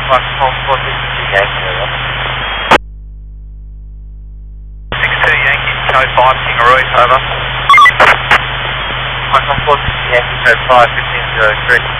Microphone 462 Yankee, over. 62 Yankee, code 5, Kingaroy, over. Microphone 462 Yankee, code 5, 1503.